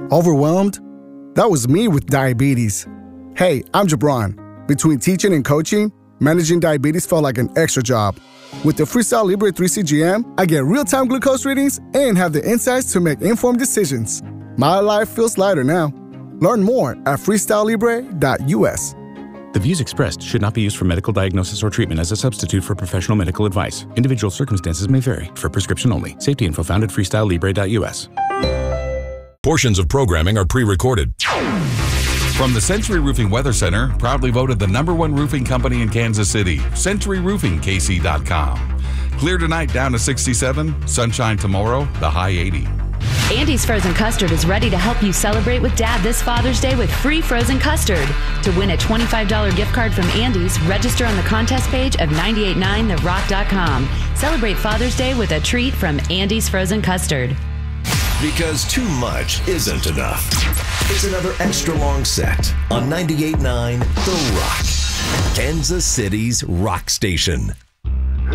Overwhelmed? That was me with diabetes. Hey, I'm Jabron. Between teaching and coaching, managing diabetes felt like an extra job. With the Freestyle Libre 3 CGM, I get real-time glucose readings and have the insights to make informed decisions. My life feels lighter now. Learn more at freestylelibre.us. The views expressed should not be used for medical diagnosis or treatment as a substitute for professional medical advice. Individual circumstances may vary. For prescription only. Safety info found at freestylelibre.us. Portions of programming are pre-recorded. From the Century Roofing Weather Center, proudly voted the #1 roofing company in Kansas City, CenturyRoofingKC.com. Clear tonight, down to 67. Sunshine tomorrow, the high 80. Andy's Frozen Custard is ready to help you celebrate with Dad this Father's Day with free frozen custard. To win a $25 gift card from Andy's, register on the contest page of 989therock.com. Celebrate Father's Day with a treat from Andy's Frozen Custard. Because too much isn't enough. It's another extra long set on 98.9 The Rock, Kansas City's rock station.